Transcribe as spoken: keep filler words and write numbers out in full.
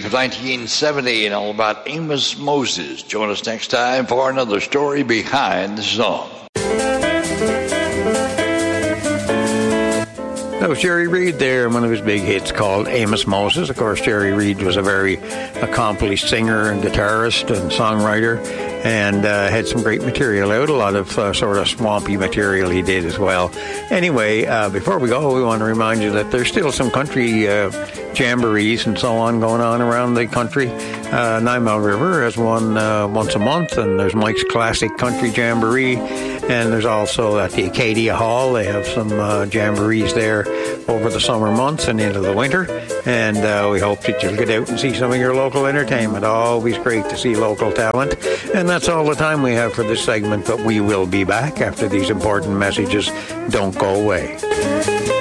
of nineteen seventy and all about Amos Moses. Join us next time for another story behind the song. That was Jerry Reed there, one of his big hits called Amos Moses. Of course, Jerry Reed was a very accomplished singer and guitarist and songwriter, and uh, had some great material out, a lot of uh, sort of swampy material he did as well. Anyway, uh, before we go, we want to remind you that there's still some country uh, jamborees and so on going on around the country. Uh, Nine Mile River has one uh, once a month, and there's Mike's Classic Country Jamboree, and there's also at the Acadia Hall, they have some uh, jamborees there over the summer months and into the winter, and uh, we hope that you'll get out and see some of your local entertainment. Always great to see local talent. And that's all the time we have for this segment, but we will be back after these important messages. Don't go away.